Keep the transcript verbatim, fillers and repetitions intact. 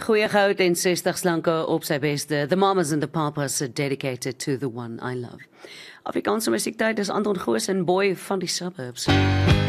Goeie goud en sestig slanke op sy beste. The Mamas and the Papas are dedicated to the one I love. Afrikaanse musiektyd is Anton Goos en Boy van die Suburbs.